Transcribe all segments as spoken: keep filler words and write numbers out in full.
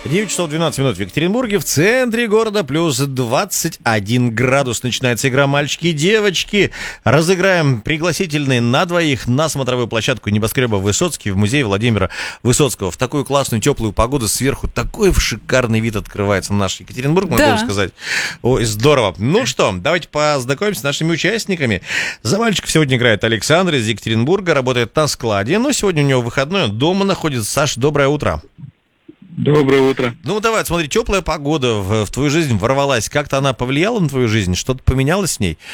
девять часов двенадцать минут в Екатеринбурге, в центре города, плюс двадцать один градус. Начинается игра «Мальчики и девочки». Разыграем пригласительные на двоих на смотровую площадку небоскреба Высоцкий в музее Владимира Высоцкого. В такую классную теплую погоду сверху такой шикарный вид открывается на наш Екатеринбург, могу Да. сказать. Ой, здорово. Ну что, давайте познакомимся с нашими участниками. За мальчиков сегодня играет Александр из Екатеринбурга, работает на складе, но сегодня у него выходной, он дома находится. Саш, доброе утро. Доброе утро. Ну, давай, смотри, теплая погода в, в твою жизнь ворвалась. Как-то она повлияла на твою жизнь? Что-то поменялось с ней?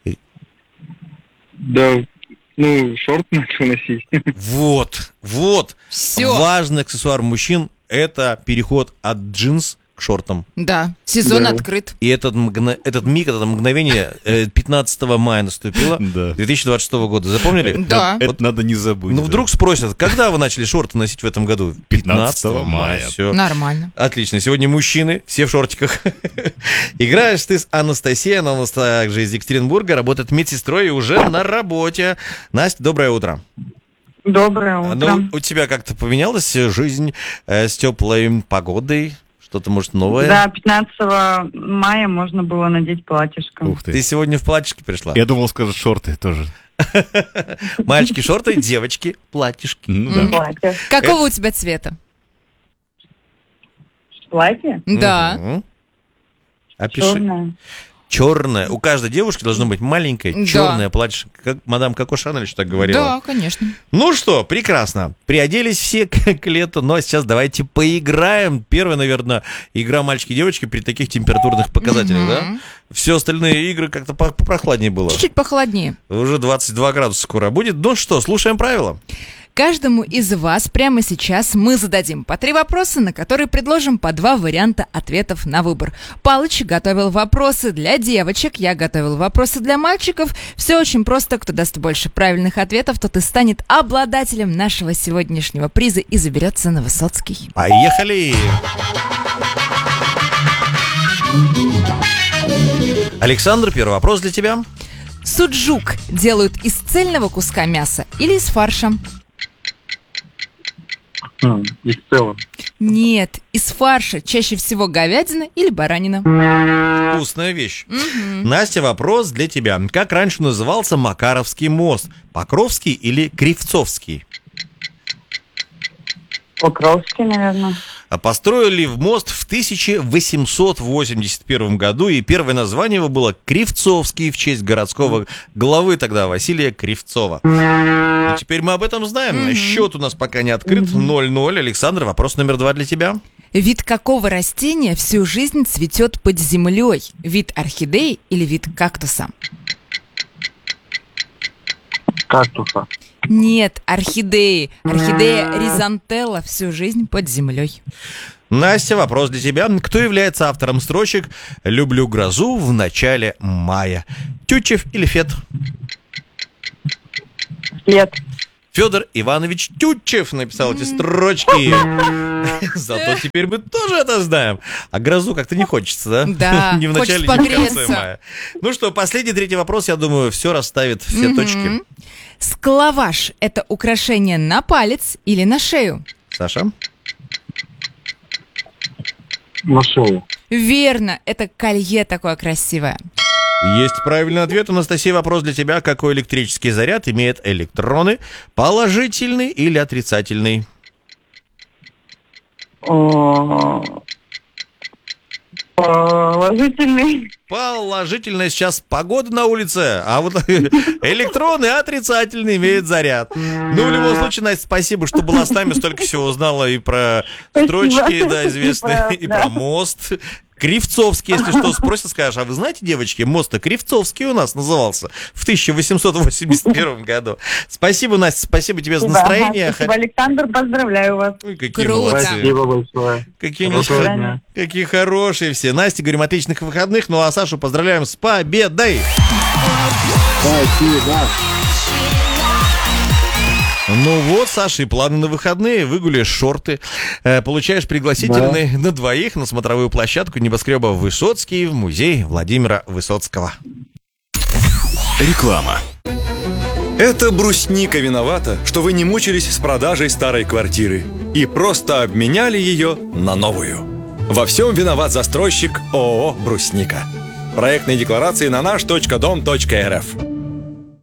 Да, ну, шорт начал носить. Вот, вот. Все. Важный аксессуар мужчин – это переход от джинс к шортам. Да, сезон Да. открыт. И этот, мгно- этот миг, это мгновение э, пятнадцатого мая наступило Да. две тысячи двадцать шестого года. Запомнили? Да. Это надо не забыть. Ну, да. вдруг спросят, когда вы начали шорты носить в этом году? пятнадцатого мая. Все. Нормально. Отлично. Сегодня мужчины, все в шортиках. Играешь ты с Анастасией. Она у нас также из Екатеринбурга, работает медсестрой и уже на работе. Настя, доброе утро. Доброе утро. Ну, у тебя как-то поменялась жизнь э, с теплой погодой? Что-то, может, новое? Да, пятнадцатого мая можно было надеть платьишко. Ух ты. Ты сегодня в платьишке пришла? Я думал, скажет шорты тоже. Мальчики шорты, девочки платьишки. Ну, да. Платье. Какого у тебя цвета? Платье? Да. Мгм. Опиши. Черное. Черное. У каждой девушки должно быть маленькое Да. черное платье. Как мадам Коко Шанель еще так говорила. Да, конечно. Ну что, прекрасно. Приоделись все к лету, но сейчас давайте поиграем. Первая, наверное, игра мальчики и девочки при таких температурных показателях, Мгм. да? Все остальные игры как-то по- попрохладнее было. Чуть-чуть похолоднее. Уже двадцать два градуса скоро будет. Ну что, слушаем правила. Каждому из вас прямо сейчас мы зададим по три вопроса, на которые предложим по два варианта ответов на выбор. Палыч готовил вопросы для девочек, я готовил вопросы для мальчиков. Все очень просто. Кто даст больше правильных ответов, тот и станет обладателем нашего сегодняшнего приза и заберется на Высоцкий. Поехали! Александр, первый вопрос для тебя. Суджук делают из цельного куска мяса или из фарша? Хм, и в целом. Нет, из фарша, чаще всего говядина или баранина. Вкусная вещь. Настя, вопрос для тебя. Как раньше назывался Макаровский мост? Покровский или Кривцовский? Покровский, наверное. А построили в мост в тысяча восемьсот восемьдесят первом году, и первое название его было Кривцовский в честь городского главы тогда Василия Кривцова. И теперь мы об этом знаем. Счет у нас пока не открыт. ноль ноль. Александр, вопрос номер два для тебя. Вид какого растения всю жизнь цветет под землей? Вид орхидеи или вид кактуса? Кактуса. Нет, орхидеи. Орхидея ризантелла всю жизнь под землей. Настя, вопрос для тебя. Кто является автором строчек «Люблю грозу в начале мая»? Тютчев или Фет? Лет. Федор Иванович Тютчев написал эти строчки. Зато теперь мы тоже это знаем. А грозу как-то не хочется, да? Да, Не в начале, хочется не в конце погреться. мая. Ну что, последний, третий вопрос, я думаю, все расставит все точки. Склаваш – это украшение на палец или на шею? Саша? На шею. Верно, это колье такое красивое. Есть правильный ответ. Анастасия, вопрос для тебя. Какой электрический заряд имеет электроны? Положительный или отрицательный? О, Положительный. Положительная сейчас погода на улице, а вот электроны отрицательный имеют заряд. Ну, в любом случае, Настя, спасибо, что была с нами, столько всего узнала и про Спасибо. строчки, да, известные, И и про- про да. мост. Кривцовский, если что, спросят, скажешь, а вы знаете, девочки, мост-то Кривцовский у нас назывался в тысяча восемьсот восемьдесят первом году. Спасибо, Настя, спасибо тебе за настроение. Спасибо, Александр, поздравляю вас. Ой, какие Круто. молодцы. Спасибо большое. Какие, они Хорошего хо- дня. какие хорошие все. Насте говорим отличных выходных, ну а Сашу поздравляем с победой. Спасибо. Ну вот, Саша, и планы на выходные. Выгуляешь шорты, э, получаешь пригласительный на двоих на смотровую площадку небоскреба Высоцкий в музей Владимира Высоцкого. Реклама. Это брусника виновата, что вы не мучились с продажей старой квартиры и просто обменяли ее на новую. Во всем виноват застройщик ООО «Брусника». Проектные декларации на наш точка дом точка эр эф.